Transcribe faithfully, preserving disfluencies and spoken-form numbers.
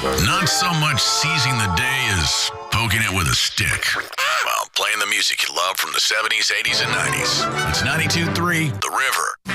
Not so much seizing the day as poking it with a stick. Well, playing the music you love from the seventies, eighties, and nineties. It's ninety-two point three The River.